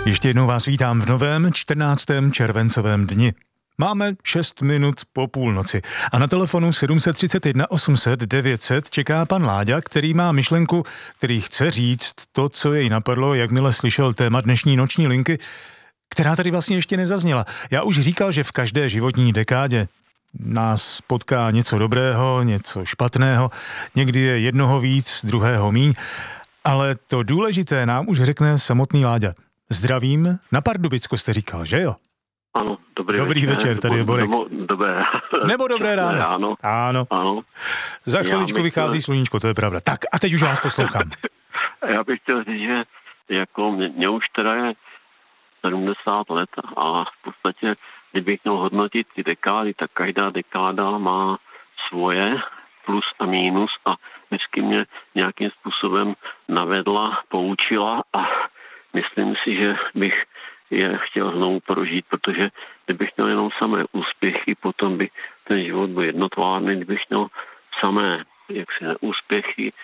Ještě jednou vás vítám v novém 14. červencovém dni. Máme 6 minut po půlnoci a na telefonu 731 800 900 čeká pan Láďa, který má myšlenku, který chce říct to, co jej napadlo, jakmile slyšel téma dnešní noční linky, která tady vlastně ještě nezazněla. Já už říkal, že v každé životní dekádě nás potká něco dobrého, něco špatného, někdy je jednoho víc, druhého míň, ale to důležité nám už řekne samotný Láďa. Zdravím, na Pardubicko jste říkal, že jo? Ano, dobrý večer, tady je Borek. Nebo dobré ráno. Ano. Za chviličku vychází sluníčko, to je pravda. Tak a teď už vás poslouchám. Já bych chtěl říct, že jako mě už teda je 70 let a v podstatě, kdybych měl hodnotit ty dekády, tak každá dekáda má svoje plus a mínus a vždycky mě nějakým způsobem navedla, poučila a myslím si, že bych je chtěl znovu prožít, protože kdybych měl jenom samé úspěchy, potom by ten život byl jednotvárný, kdybych měl samé neúspěchy,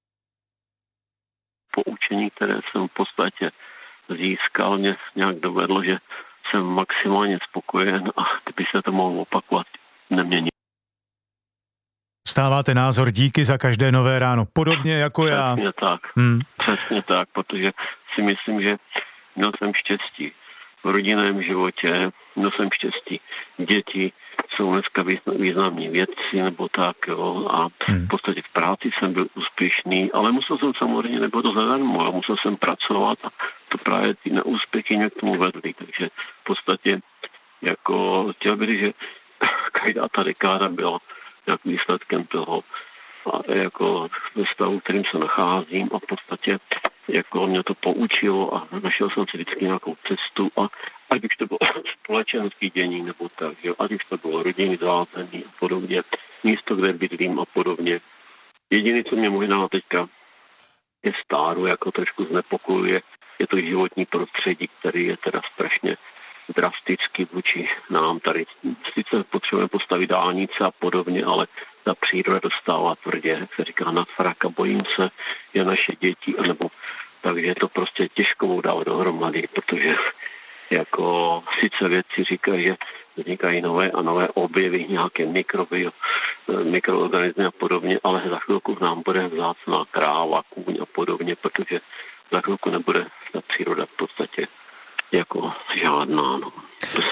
poučení, které jsem v podstatě získal, mě nějak dovedlo, že jsem maximálně spokojen a kdyby se to mohlo opakovat, nemění. Stáváte názor díky za každé nové ráno, podobně jako já. Přesně tak, protože si myslím, že měl jsem štěstí v rodinném životě, měl jsem štěstí. Děti jsou dneska významní vědci nebo tak, jo, a v podstatě v práci jsem byl úspěšný, ale musel jsem samozřejmě, nebo to zadarmo, ale musel jsem pracovat a to právě ty neúspěchy mě k tomu vedly, takže v podstatě jako chtěl bych, že každá ta dekáda byla jak výsledkem toho a jako ve stavu, kterým se nacházím a v podstatě jako mě to poučilo a našel jsem si vždycky nějakou cestu a ať už to bylo společenský dění nebo tak, jo, ať už to bylo rodinný zázemí a podobně, místo, kde bydlím a podobně. Jediné, co mě možná teďka je stáru, jako trošku znepokojuje, je to životní prostředí, který je teda strašně drasticky vůči nám tady. Sice potřebujeme postavit dálnice a podobně, ale ta příroda dostává tvrdě, jak se říká, na frak a bojím se, je naše děti, anebo takže to prostě těžko dát dohromady, protože jako sice vědci říkají, že vznikají nové a nové objevy, nějaké mikroorganismy a podobně, ale za chvilku nám bude vzácná kráva, kůň a podobně, protože za chvilku nebude ta příroda v podstatě jako žádná. No.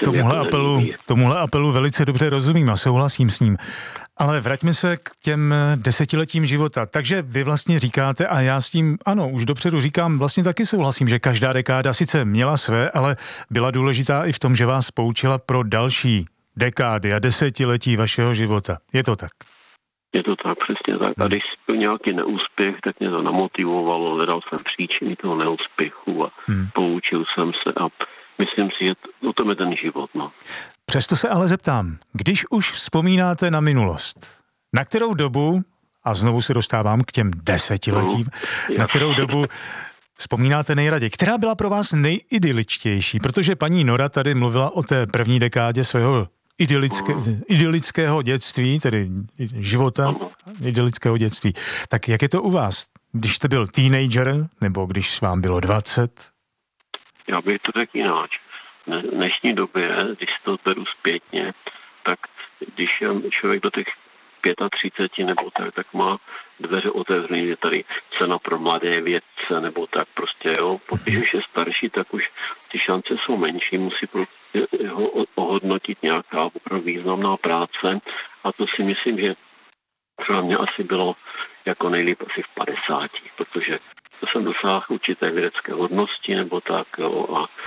Tomuhle apelu velice dobře rozumím a souhlasím s ním. Ale vraťme se k těm desetiletím života. Takže vy vlastně říkáte, a já s tím, ano, už dopředu říkám, vlastně taky souhlasím, že každá dekáda sice měla své, ale byla důležitá i v tom, že vás poučila pro další dekády a desetiletí vašeho života. Je to tak? Je to tak, přesně tak. A když byl nějaký neúspěch, tak mě to namotivovalo, hledal jsem příčiny toho neúspěchu a poučil jsem se a myslím si, že o tom je ten život. No. Přesto se ale zeptám, když už vzpomínáte na minulost, na kterou dobu, a znovu se dostávám k těm desetiletím, na kterou dobu vzpomínáte nejraději, která byla pro vás nejidyličtější, protože paní Nora tady mluvila o té první dekádě svého idylického dětství, tedy života, idylického dětství. Tak jak je to u vás? Když jste byl teenager, nebo když vám bylo 20? Já bych to řekl jináč. V dnešní době, když to beru zpětně, tak když je člověk do těch 35 nebo tak má dveře otevřené, je tady cena pro mladé vědce nebo tak prostě, jo. Když už je starší, tak už ty šance jsou menší, musí ho ohodnotit nějaká opravdu významná práce a to si myslím, že pro mě asi bylo jako nejlíp asi v 50, protože to jsem dosáhl určité vědecké hodnosti nebo tak, jo, a